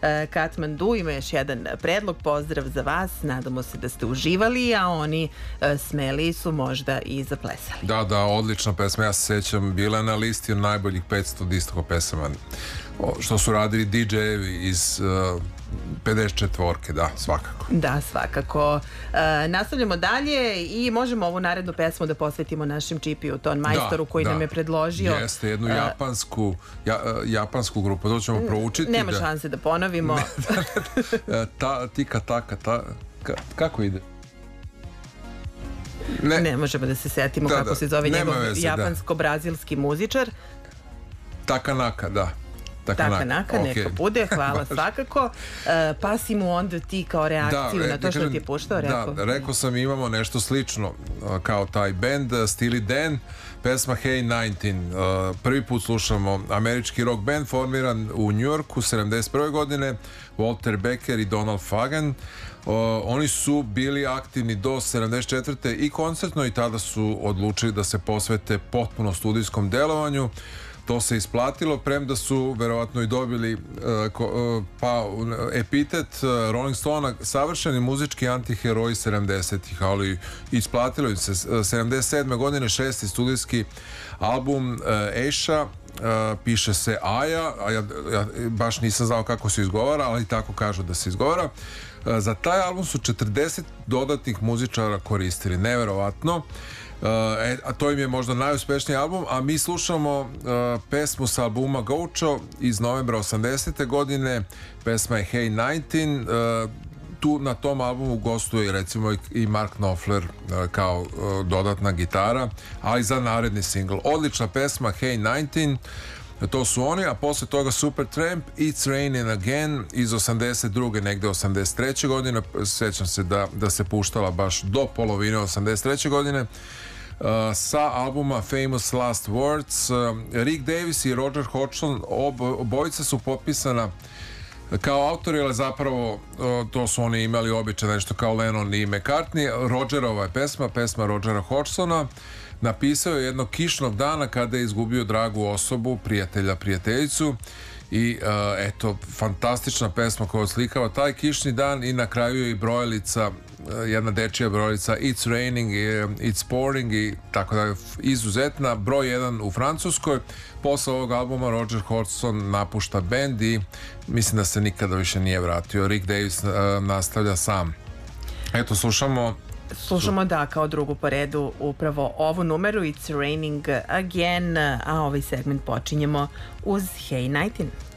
Katmandu. Ima još jedan predlog, pozdrav za vas, nadamo se da ste uživali, a oni smeli su možda i zaplesali. Da, odlična pesma, ja se sećam, bila je na listi najboljih 500 disco pesama što su radili DJ-evi iz 54-ke, da, svakako. Da, svakako. Nastavljamo dalje i možemo ovu narednu pesmu da posvetimo našem Čipiju, ton majstoru koji nam je predložio. Jeste, jednu japansku grupu, to ćemo proučiti. Nema šanse da ponovimo. Tika taka, kako ide? Ne možemo da se setimo kako se zove njegov japansko-brazilski muzičar. Takanaka, da. Takanaka, neka bude, hvala svakako. Pa si mu onda ti kao reakciju na to što ti je puštao rekao? Da, rekao sam, imamo nešto slično kao taj band, Steely Dan, pesma Hey 19. Prvi put slušamo američki rock band formiran u Njujorku 71. godine, Walter Becker i Donald Fagen. Oni su bili aktivni do 74. i koncertno, i tada su odlučili da se posvete potpuno studijskom delovanju. To se isplatilo, premda su verovatno i dobili epitet Rolling Stone savršeni muzički antiheroji 70-ih, ali isplatilo im se. 77. godine 6. studijski album Aisha, piše se Aja, a ja baš nisam znao kako se izgovara, ali tako kažu da se izgovara. Za taj album su 40 dodatnih muzičara koristili, neverovatno. A to im je možda najuspešniji album, a mi slušamo pesmu sa albuma Gaucho iz novembra 80. godine, pesma je Hey 19. Tu na tom albumu gostuje recimo i Mark Knopfler kao dodatna gitara, ali za naredni singl. Odlična pesma Hey 19, to su oni, a posle toga Supertramp, It's Raining Again iz 82. negde 83. godine, sećam se da se puštala baš do polovine 83. godine. Sa albuma Famous Last Words, Rick Davis i Roger Hodgson, obojica su potpisana kao autori, ali zapravo to su oni imali običaj nešto kao Lennon i McCartney. Rogerova je pesma Rogera Hodgsona. Napisao je jednog kišnog dana kada je izgubio dragu osobu, prijateljicu, i eto, fantastična pesma koja oslikava taj kišni dan, i na kraju je i brojalica, jedna dečija brojalica It's Raining, It's Pouring i tako da, izuzetna, broj 1 u Francuskoj. Posle ovog albuma Roger Hodgson napušta bend i mislim da se nikada više nije vratio. Rick Davis nastavlja sam. Eto, slušamo da, kao drugu po redu upravo ovu numeru It's Raining Again, a ovaj segment počinjemo uz Hey 19.